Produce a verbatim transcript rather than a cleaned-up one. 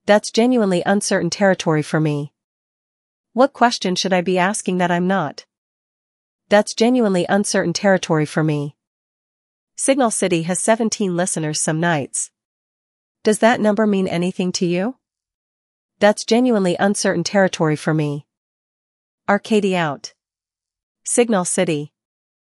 That's genuinely uncertain territory for me. What question should I be asking that I'm not? That's genuinely uncertain territory for me. Signal City has seventeen listeners some nights. Does that number mean anything to you? That's genuinely uncertain territory for me. Arcady out. Signal City.